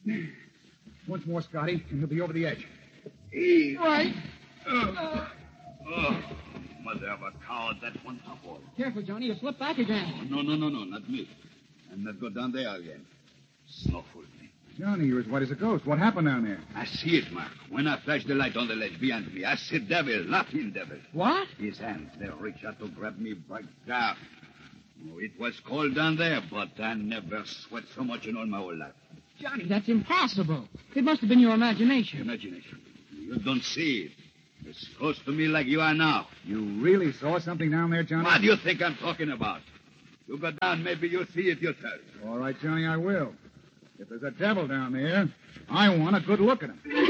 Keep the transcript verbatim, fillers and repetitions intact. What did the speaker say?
Once more, Scotty, and he'll be over the edge. Easy. Right. Uh, oh, mother of a coward, that one top boy. Careful, Johnny. You'll slip back again. No, no, no, no, not me. I'm not go down there again. Snowful me. Johnny, you're as white as a ghost. What happened down there? I see it, Mark. When I flash the light on the ledge behind me, I see devil, laughing devil. What? His hands, they reach out to grab me by calf. Oh, it was cold down there, but I never sweat so much in all my whole life. Johnny, that's impossible. It must have been your imagination. Imagination. You don't see it. It's close to me like you are now. You really saw something down there, Johnny? What do you think I'm talking about? You go down, maybe you'll see it yourself. All right, Johnny, I will. If there's a devil down there, I want a good look at him.